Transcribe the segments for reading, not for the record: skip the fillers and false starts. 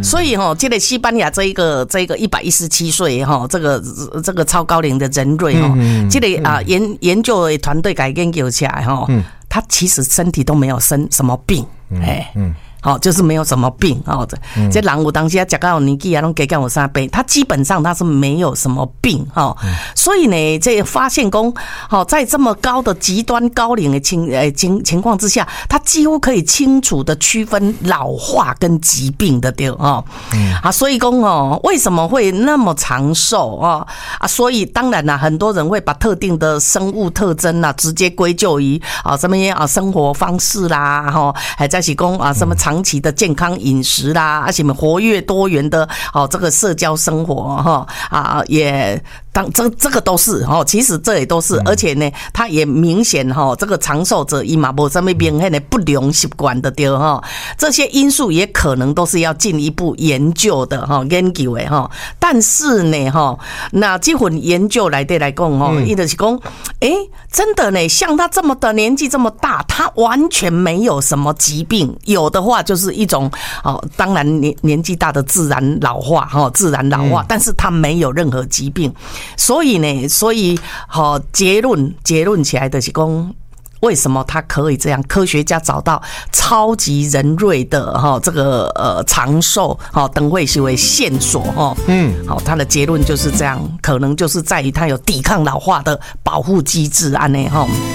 所以这个西班牙这个117岁这个超高龄的人瑞这个研究的团队给研究起来他其实身体都没有生什么病，就是没有什么病这人有当时吃到年纪拢加减有3倍，他基本上他是没有什么病所以呢，这发现讲在这么高的极端高龄的情况之下，他几乎可以清楚的区分老化跟疾病的对所以讲为什么会那么长寿所以当然啦，很多人会把特定的生物特征直接归咎于什么生活方式啦还在是讲什么长期的健康饮食啦，什么活跃多元的这个社交生活也这个都是其实这也都是，而且呢，它也明显这个长寿者伊嘛无什么明显的不良习惯的对这些因素也可能都是要进一步研究的研究的但是呢那这份研究来讲伊就是讲真的呢，像他这么的年纪这么大，他完全没有什么疾病，有的话就是一种当然年纪大的自然老化但是他没有任何疾病，所以结论起来的是讲为什么他可以这样？科学家找到超级人瑞的这个长寿等会是为线索他的结论就是这样，可能就是在于他有抵抗老化的保护机制安内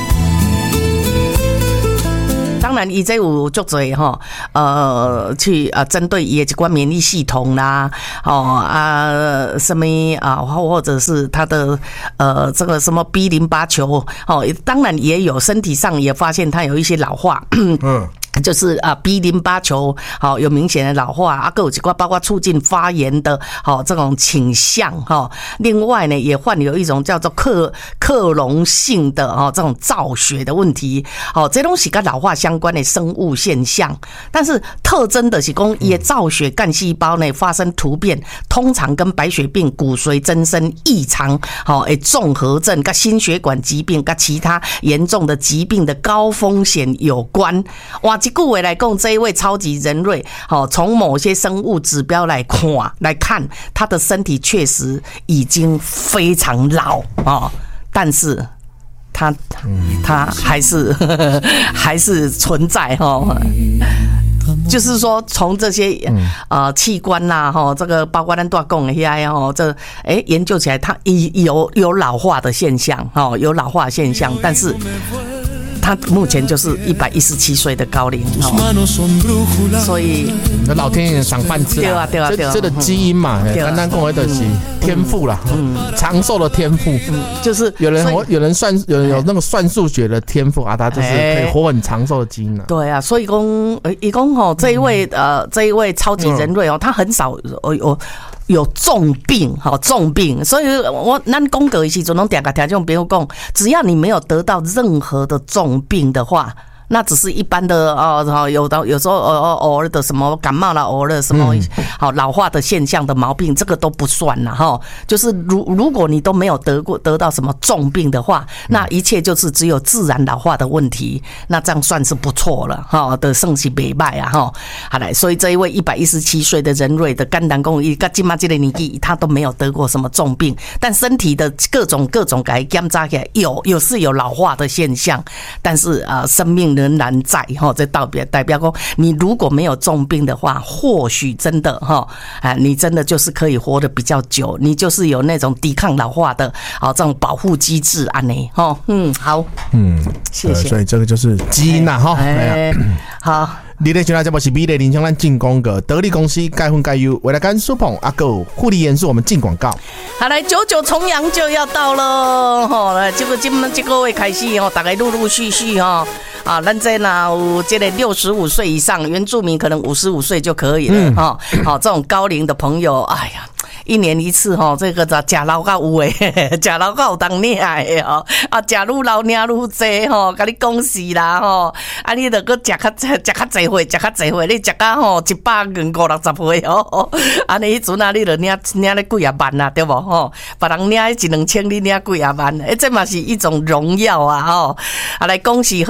当然，伊这有足多去针对伊的一关免疫系统啦，什么或者是他的这个什么 B 淋巴球当然也有身体上也发现他有一些老化，就是B 淋巴球有明显的老化还有一块包括促进发炎的这种倾向另外呢也患有一种叫做克隆性的这种造血的问题这东西跟老化相关的生物现象，但是特征的是说也造血干细胞呢发生突变，通常跟白血病、骨髓增生异常综合症跟心血管疾病跟其他严重的疾病的高风险有关。哇，这句话来讲，这一位超级人瑞从某些生物指标来看他的身体确实已经非常老但是他还是存在就是说从这些器官啦这个包括咱大讲的遐这研究起来他有老化的现象有老化的现象，但是他目前就是117岁的高龄所以老天爷赏饭吃啊，对啊，这个基因嘛，单单讲的是天赋啦，长寿的天赋， 就是有人算有那个算数学的天赋他就是可以活很长寿的基因对啊，所以讲这一位超级人瑞他很少有重病所以咱讲过的时候拢常常听众朋友讲，只要你没有得到任何的重病的话，那只是一般的有时候偶尔的什么感冒啦，偶尔的什么老化的现象的毛病，这个都不算啦就是如果你都没有得到什么重病的话，那一切就是只有自然老化的问题，那这样算是不错了的算是不错好来，所以这一位117岁的人瑞的肝胆共医，到现在这个年纪他都没有得过什么重病，但身体的各种给他检查起来有老化的现象，但是生命仍然在这代表说你如果没有重病的话，或许真的你真的就是可以活得比较久，你就是有那种抵抗老化的这种保护机制好谢谢。 所以这个就是基因好。你的现在节目是美丽林香兰进广告，得力公司该分该优，为了干苏捧阿狗护理严是我们进广告。 好，来99重阳就要到了来这个月开始大概陆续咱这有这个65岁以上原住民可能55岁就可以了这种高龄的朋友，哎呀。一年一次这个吃老到有诶，吃老到有当领诶吃愈老领愈济甲你恭喜啦你著搁吃较济岁，你吃到150-160岁安尼迄阵你著领咧几啊万啦，对无别人领1-2千，你领几啊万，这嘛是一种荣耀来恭喜贺喜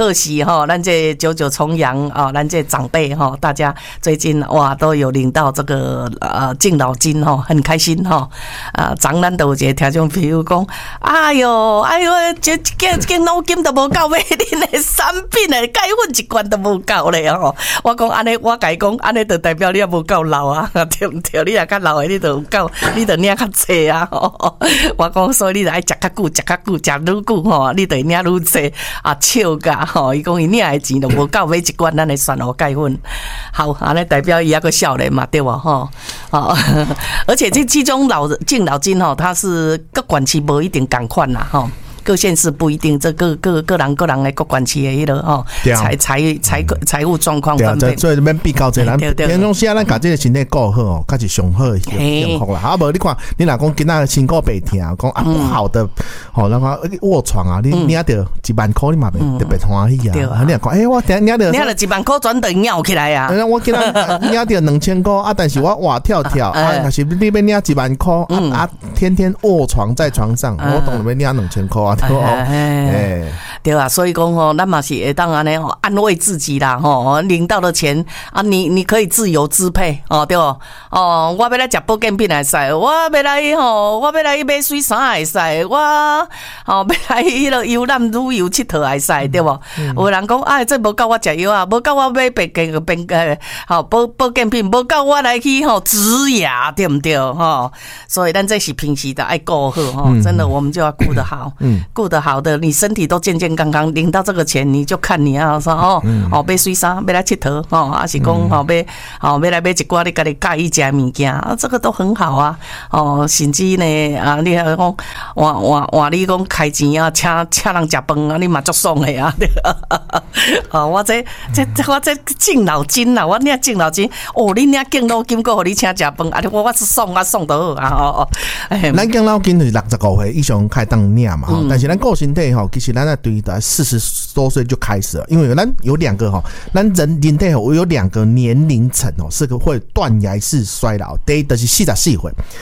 哈，咱这九九重阳啊，咱这长辈哈，大家最近哇都有领到这个敬老金哈，很开心哈。长咱都有一个听众朋友讲，哎呦，这敬老金都无够买恁的产品的钙粉一罐都无够咧吼。我讲安尼，我甲伊讲安尼，就代表你也无够老啊，对唔对？你也较老的，你就有够，你就领较济啊。我讲，所以你就爱食较久，食愈久吼，你就领愈济啊，笑噶吼。伊讲伊领的钱都无够买一罐咱的酸活钙粉，好，安尼代表伊还个少年嘛，对无吼？而且这种敬老金吼，它是各管区无一定同款啦吼。各县市不一定，这各人的各管区的迄个吼，财务状况分配， 所以这边比较这人，平常时咱把这个身体顾好哦，才是上好的幸福啦。啊，无你看，你若讲今仔身躯白疼，讲啊不好的，吼，那个卧床啊，你领到10000块，你嘛特别欢喜啊。你讲，我领到 10000块，转等尿起来啊。 我今仔领到2000块啊，但是我活跳啊，但是你要领10000块啊，天天卧床在床上，我当然要领2000块。 对啊，所以讲吼，咱嘛是会当安尼安慰自己啦吼，领到的钱啊，你可以自由支配哦，对不？我要来吃保健品也使，我要来买水衫也使，我要来迄个游览旅游佚佗也使，对不？有人讲哎，这无够我食药啊，无够我买保健品，无够我来去植牙，对不对？所以咱这是平时的爱顾好真的，我们就要顾得好。顾得好的，你身体都健健康康，领到这个钱，你就看你要说买水衫，要来佚佗还是讲要来买一寡你家己介意食的物件啊，这个都很好啊。甚至呢你还讲换你讲开钱啊，请人食饭啊，你嘛足爽的啊。我这敬老金啦，我领敬老金，你领敬老金，还互你请食饭，我是爽到好啊。 咱敬老金就是65岁以上开当领嘛。但是咱顾身体其实咱对40多岁就开始了，因为咱有两个咱人体有2个年龄层是个会断崖式衰老。第一就是44岁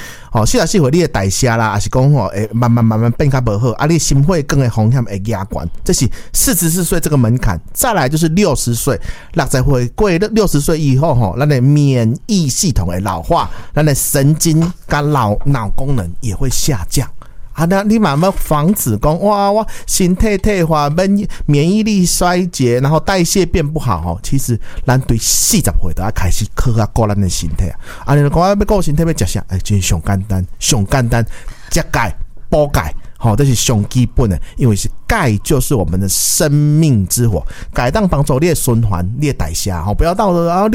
，44岁你的代谢啦，还是讲会慢慢变较不好，啊，你心血管的风险会加悬，这是44岁这个门槛。再来就是60岁，60岁过60岁以后咱的免疫系统会老化，咱的神经跟脑功能也会下降。那你慢慢防止讲我身体退化，免疫力衰竭，然后代谢变不好其实咱对40岁都要开始靠顾咱的身体啊。你讲要顾身体要食啥？真上简单，食钙补钙。这是上基本的，因为是钙就是我们的生命之火，钙当帮助你的循环、你的代谢不要到了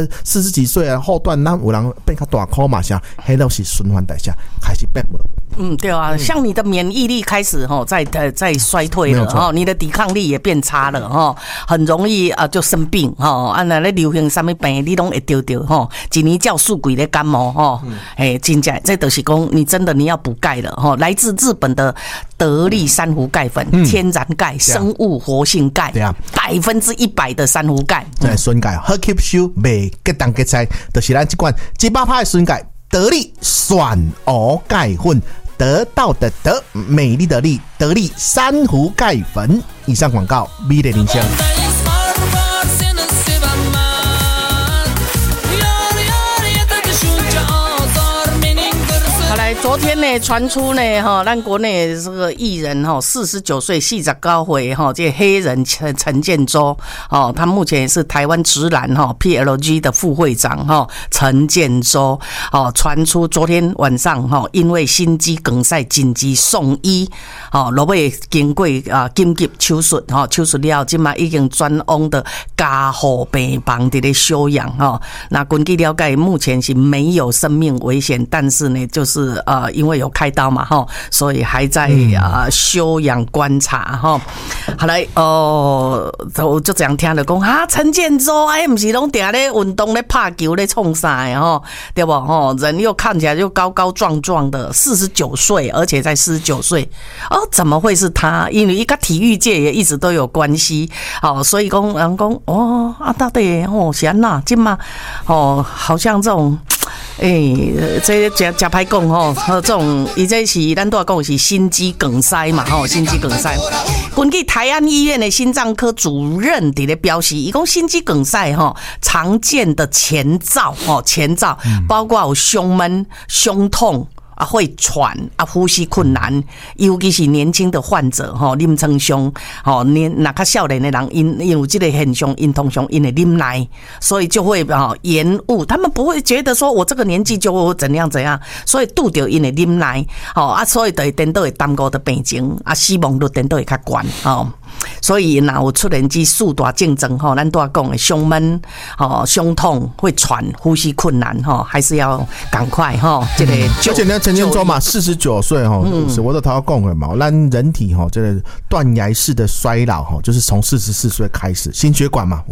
40几岁后段，那有人变较大块嘛，像迄都是循环代谢开始变无。 对啊，像你的免疫力开始在衰退了你的抵抗力也变差了很容易就生病那流行什么病你都会得一年叫数鬼的感冒真正这就是讲你要补钙了来自日本的得力珊瑚钙粉，天然钙，生物活性钙，100%的珊瑚钙， 纯钙好吸收，袂结冻结菜，就是咱这款100%的纯钙，得力选鹅钙粉。得到的得，美丽的丽，得力珊瑚钙粉。以上广告，美丽林香。 昨天呢，传出呢，咱国内这个艺人49岁49岁这黑人陈建州他目前也是台湾直男PLG 的副会长陈建州传出昨天晚上因为心肌梗塞紧急送医落尾经过紧急手术手术了，现在已经转往的加护病房在休养那根据了解，目前是没有生命危险，但是呢，就是因为有开刀嘛所以还在休养观察后来就这样听了讲陈建州不是拢定咧运动咧拍球咧创啥的对不人又看起来就高高壮壮的，49岁，而且才49岁怎么会是他？因为跟体育界也一直都有关系所以讲人讲到底是安那今嘛好像这种这假歹讲吼，这种伊这是咱都讲是心肌梗塞嘛吼，心肌梗塞。根据台安医院的心脏科主任伫咧表示，伊讲心肌梗塞吼常见的前兆包括有胸闷、胸痛。会喘呼吸困难，尤其是年轻的患者啉成伤那较少年的人因有这个现象，因通常因会啉奶，所以就会延误。他们不会觉得说我这个年纪就怎样，所以拄着因会啉奶所以就会颠倒会耽误的病情死亡率颠倒会较悬所以若有出现这四大症状咱都要讲的胸闷胸痛会喘呼吸困难还是要赶快这个而且呢陈建州嘛49岁我都头要讲的嘛咱人体这个断崖式的衰老就是从44岁开始，心血管嘛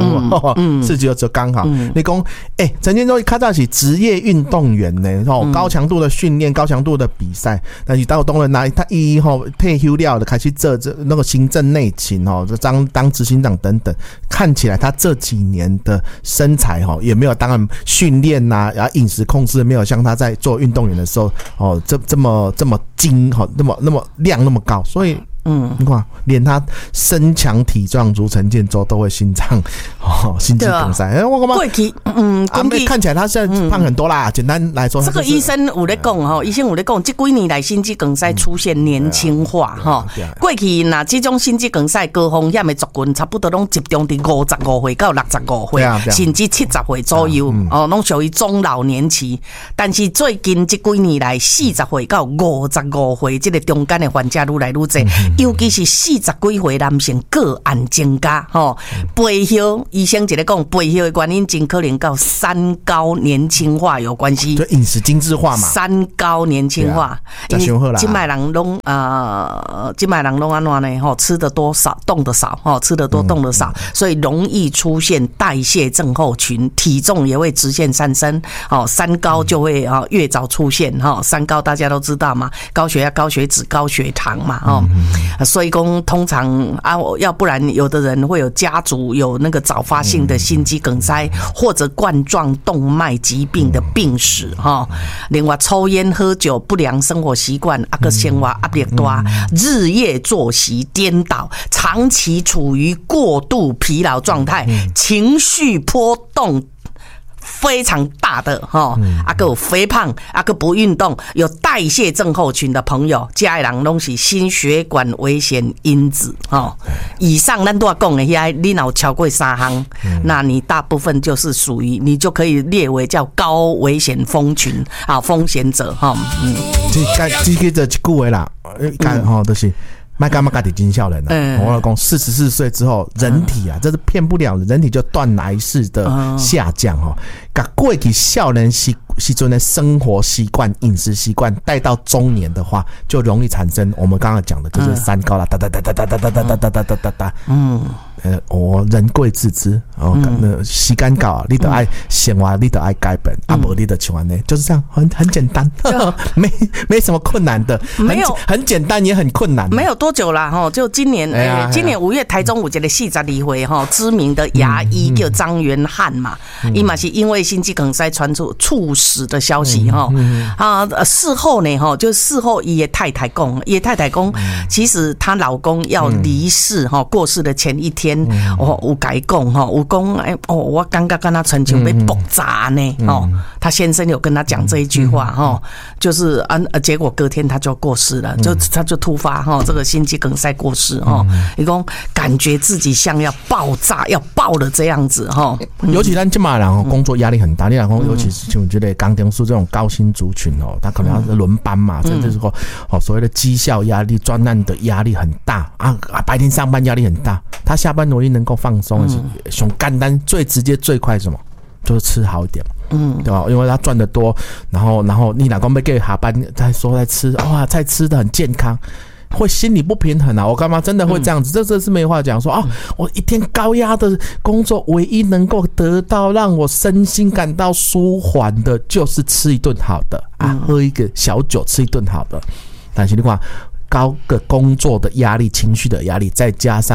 49就刚好你讲陈建州较早是职业运动员呢高强度的训练高强度的比赛，但是到当然他退休了的开始做那个行政内勤当执行长等等，看起来他这几年的身材也没有当然训练然后饮食控制没有像他在做运动员的时候这么精那么量那么高，所以你看连他身强体壮如陈建州都会心肌梗塞我干嘛过去看起来他现在胖很多啦简单来说这个医生有在讲医生有在讲这几年来心肌梗塞出现年轻化过去那这种心肌梗塞高风险的族群差不多都集中在55岁到65岁甚至70岁左右都属于中老年期，但是最近这几年来40岁到55岁这个中间的患者愈来愈多，尤其是40几岁男性个案增加背后医生一直讲背后的原因真可能跟三高年轻化有关系， 就饮食精致化嘛， 三高年轻化因为现在人都安怎呢吃得多少动得少吃得多动得少所以容易出现代谢症候群，体重也会直线上升三高就会越早出现三高大家都知道嘛，高血压高血脂高血糖嘛所以说通常要不然有的人会有家族有那个早发性的心肌梗塞或者冠状动脉疾病的病史另外抽烟喝酒不良生活习惯生活压力大日夜作息颠倒长期处于过度疲劳状态情绪波动非常大的还有肥胖还有不运动有代谢症候群的朋友，这些人都是心血管危险因子以上咱都要讲的你若有超过3项那你大部分就是属于你就可以列为叫高危险风群风险者这个就一句话啦就是别感觉自己很少年我讲44岁之后人体这是骗不了的，人体就断崖式的下降把过去少年时阵的生活习惯饮食习惯带到中年的话就容易产生我们刚刚讲的就是三高啦哒哒哒哒哒哒哒哒哒哒哒哒人贵自知时间到你就要生活你就要改变不然你就像这样就是这样很简单没什么困难的很简单也很困难没有多久啦就今年5月台中有一个42岁知名的牙医叫张元汉嘛他嘛是因为心肌梗塞传出猝死的消息事后呢就是事后他的太太讲其实她老公要离世过世的前一天有跟他讲有讲我感觉跟他亲像要爆炸呢他先生有跟他讲这一句话就是结果隔天他就过世了他就突发这个心肌梗塞过世他说感觉自己像要爆炸要爆了这样子尤其咱这嘛人工作压力很大，你讲尤其是像这个钢铁树这种高薪族群他可能要轮班嘛甚至是说所谓的绩效压力专案的压力很大白天上班压力很大，他下班唯一能够放松的是很简单最直接最快什么就是吃好一点对吧？因为他赚得多然后你老公要给下班再说再吃菜吃得很健康会心理不平衡我干嘛真的会这样子这是没话讲说我一天高压的工作唯一能够得到让我身心感到舒缓的就是吃一顿好的喝一个小酒吃一顿好的，但是你看高个工作的压力情绪的压力再加上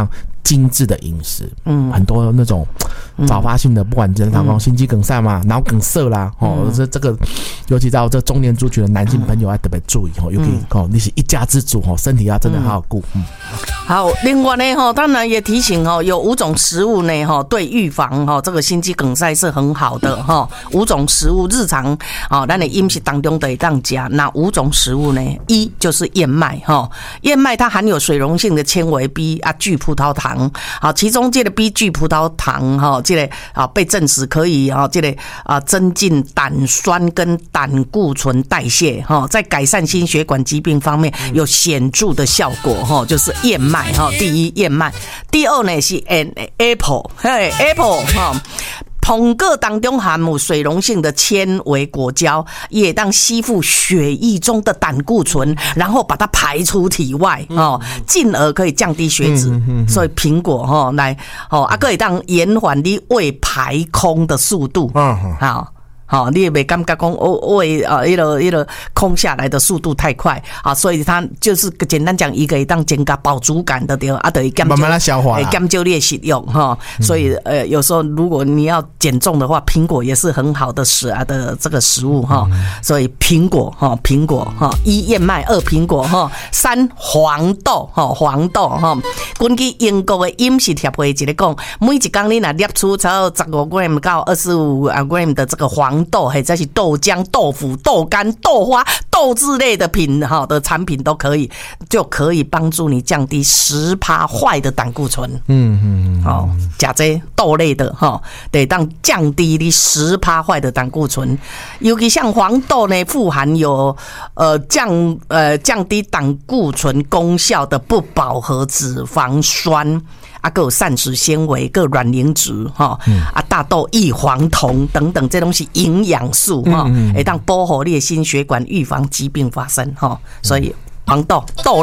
精致的饮食，很多那种早发性的，不管人他讲心肌梗塞嘛，脑梗塞啦，这个尤其到这中年族群的男性朋友要特别注意尤其你是一家之主身体要真的好好顾。 好，另外呢当然也提醒有5种食物呢对预防这个心肌梗塞是很好的5种食物日常咱的饮食当中得当吃。那5种食物呢，一就是燕麦燕麦它含有水溶性的纤维 B 聚葡萄糖。其中这个 B 聚葡萄糖这个被证实可以这个增进胆酸跟胆固醇代谢在改善心血管疾病方面有显著的效果就是燕麦第一燕麦，第二呢是 apple 苹果当中含有水溶性的纤维果胶，也当吸附血液中的胆固醇，然后把它排出体外进而可以降低血脂。所以苹果来可以当延缓你胃排空的速度。你也没感觉讲胃那个空下来的速度太快所以它就是简单讲，一个当增加饱足感的对慢慢来消化， 减少你的食用所以有时候如果你要减重的话，苹果也是很好的的这个食物所以苹果一燕麦，二苹果三黄豆根据英国的饮食协会一个讲，每一天你若摄取超15g 到25g 的这个黄豆，或者是豆浆、豆腐、豆干、豆花、豆制类的的产品都可以，就可以帮助你降低10%坏的胆固醇。吃这豆类的得当降低你10%坏的胆固醇，尤其像黄豆呢，富含有降低胆固醇功效的不饱和脂肪酸。还有膳食纤维、个卵磷脂大豆异黄酮等等，这东西营养素会当保护你的心血管，预防疾病发生所以黄豆